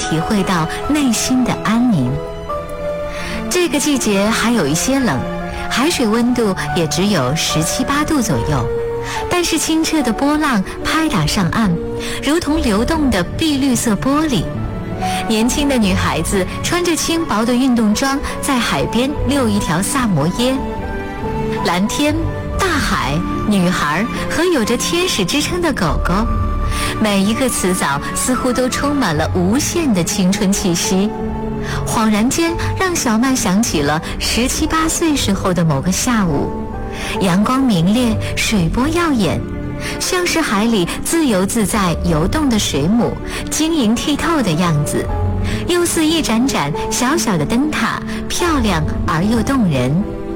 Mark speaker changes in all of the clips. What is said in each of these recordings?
Speaker 1: 体会到内心的安宁。这个季节还有一些冷，海水温度也只有17、18度左右，但是清澈的波浪拍打上岸，如同流动的碧绿色玻璃。年轻的女孩子穿着轻薄的运动装，在海边遛一条萨摩耶。蓝天、大海、女孩和有着天使之称的狗狗，每一个词藻似乎都充满了无限的青春气息。恍然间让小麦想起了17、18岁时候的某个下午，阳光明烈，水波耀眼，像是海里自由自在游动的水母，晶莹剔透的样子，又似一盏盏小小的灯塔，漂亮而又动人。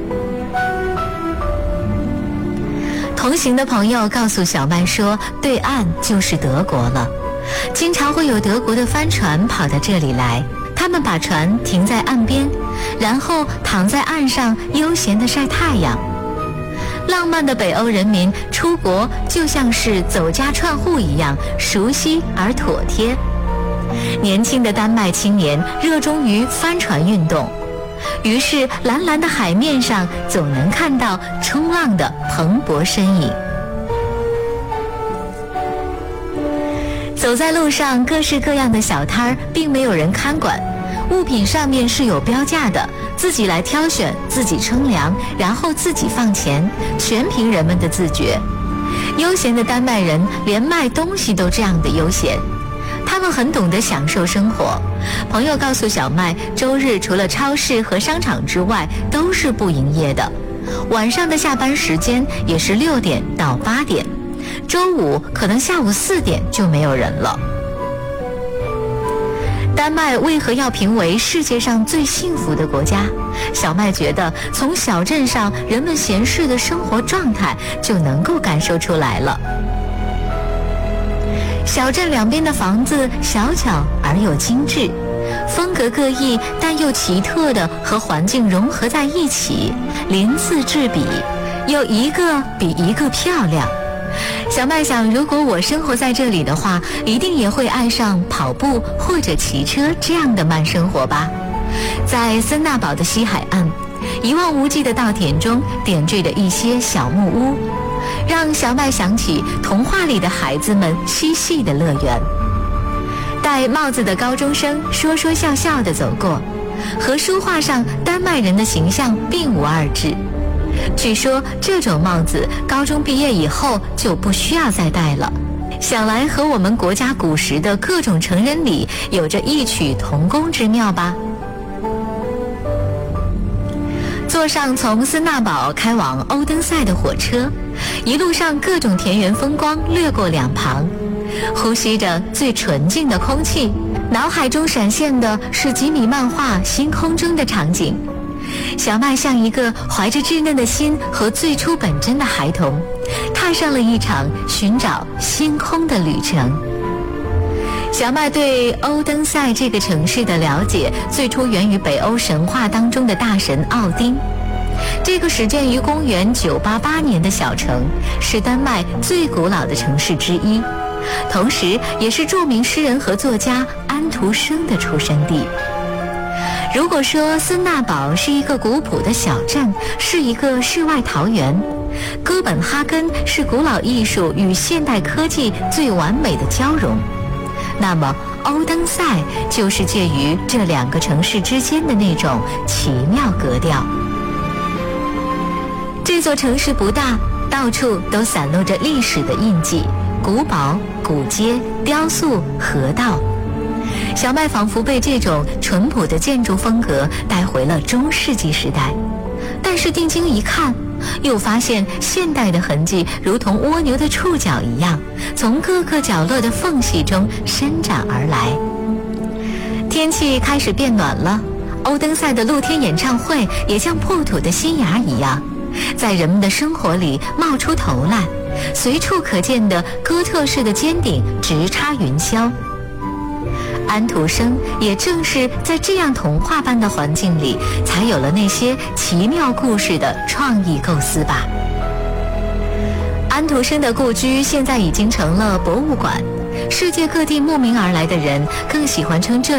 Speaker 1: 同行的朋友告诉小麦说，对岸就是德国了，经常会有德国的帆船跑到这里来，他们把船停在岸边，然后躺在岸上悠闲地晒太阳。浪漫的北欧人民出国就像是走家串户一样熟悉而妥帖。年轻的丹麦青年热衷于帆船运动，于是蓝蓝的海面上总能看到冲浪的蓬勃身影。走在路上，各式各样的小摊儿并没有人看管，物品上面是有标价的，自己来挑选，自己称量，然后自己放钱，全凭人们的自觉。悠闲的丹麦人连卖东西都这样的悠闲，他们很懂得享受生活。朋友告诉小麦，周日除了超市和商场之外都是不营业的，晚上的下班时间也是6点到8点，周五可能下午4点就没有人了。丹麦为何要评为世界上最幸福的国家？小麦觉得从小镇上人们闲适的生活状态就能够感受出来了。小镇两边的房子小巧而又精致，风格各异但又奇特的和环境融合在一起，鳞次栉比，有一个比一个漂亮。小麦想，如果我生活在这里的话，一定也会爱上跑步或者骑车这样的慢生活吧。在森纳堡的西海岸，一望无际的稻田中点缀着一些小木屋，让小麦想起童话里的孩子们嬉戏的乐园。戴帽子的高中生说说笑笑地走过，和书画上丹麦人的形象并无二致。据说这种帽子高中毕业以后就不需要再戴了，想来和我们国家古时的各种成人礼有着异曲同工之妙吧。坐上从森纳堡开往欧登塞的火车，一路上各种田园风光掠过两旁，呼吸着最纯净的空气，脑海中闪现的是吉米漫画《星空中的场景。小麦像一个怀着稚嫩的心和最初本真的孩童，踏上了一场寻找星空的旅程。小麦对欧登塞这个城市的了解最初源于北欧神话当中的大神奥丁。这个始建于公元988年的小城是丹麦最古老的城市之一，同时也是著名诗人和作家安徒生的出生地。如果说森纳堡是一个古朴的小镇，是一个世外桃源，哥本哈根是古老艺术与现代科技最完美的交融，那么欧登塞就是介于这两个城市之间的那种奇妙格调。这座城市不大，到处都散落着历史的印记，古堡、古街、雕塑、河道。小麦仿佛被这种淳朴的建筑风格带回了中世纪时代，但是定睛一看，又发现现代的痕迹如同蜗牛的触角一样，从各个角落的缝隙中伸展而来。天气开始变暖了，欧登塞的露天演唱会也像破土的新芽一样，在人们的生活里冒出头来，随处可见的哥特式的尖顶直插云霄。安徒生也正是在这样童话般的环境里，才有了那些奇妙故事的创意构思吧。安徒生的故居现在已经成了博物馆，世界各地慕名而来的人更喜欢称这